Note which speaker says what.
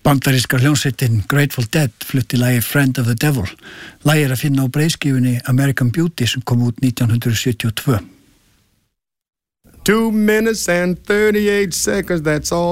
Speaker 1: Bandaríska hljómsveitin Grateful Dead flutti lagið Friend of the Devil. Lagið að finna á breiðskífunni American Beauty sem kom út 1972.
Speaker 2: 2 minutes and 38 seconds, that's all.